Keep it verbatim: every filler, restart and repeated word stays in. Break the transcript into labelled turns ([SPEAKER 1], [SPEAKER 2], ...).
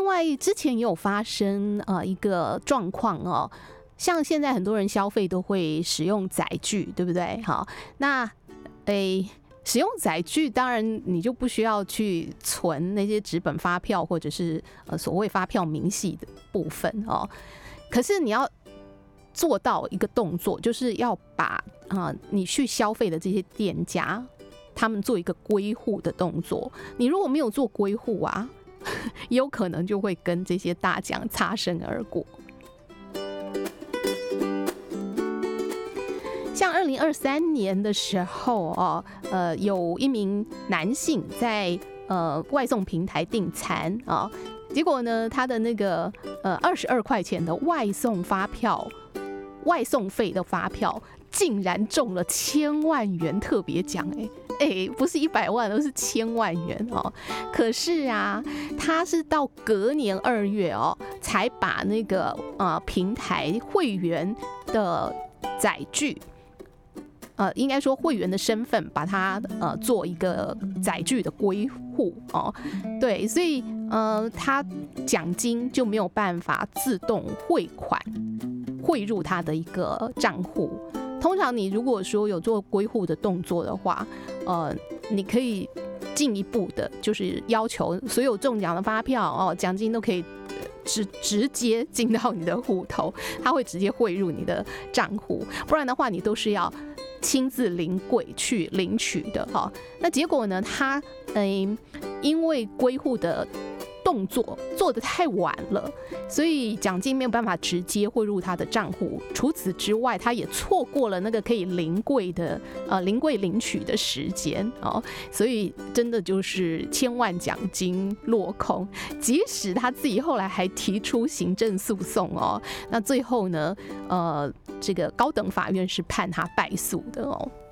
[SPEAKER 1] 外之前也有发生呃一个状况哦，像现在很多人消费都会使用载具，对不对？好，那诶。使用载具，当然你就不需要去存那些纸本发票或者是呃所谓发票明细的部分哦。可是你要做到一个动作，就是要把啊、呃、你去消费的这些店家，他们做一个归户的动作。你如果没有做归户啊，也有可能就会跟这些大奖擦身而过。像二零二三年的时候哦，呃，有一名男性在呃外送平台订餐啊、哦，结果呢，他的那个呃二十二块钱的外送发票，外送费的发票，竟然中了千万元特别奖哎哎，不是一百万，而是千万元哦。可是啊，他是到隔年二月哦，才把那个呃平台会员的载具。呃，应该说会员的身份，把它呃做一个载具的归户哦，对，所以呃，他奖金就没有办法自动汇款汇入他的一个账户。通常你如果说有做归户的动作的话，呃，你可以进一步的，就是要求所有中奖的发票哦，奖金都可以。直直接进到你的户头，它会直接汇入你的账户，不然的话你都是要亲自临柜去领取的哈。那结果呢，他嗯，因为归户的动作做得太晚了，所以奖金没有办法直接汇入他的账户。除此之外，他也错过了那个可以临柜的呃临柜领取的时间哦，所以真的就是千万奖金落空。即使他自己后来还提出行政诉讼哦，那最后呢，呃，这个高等法院是判他败诉的哦。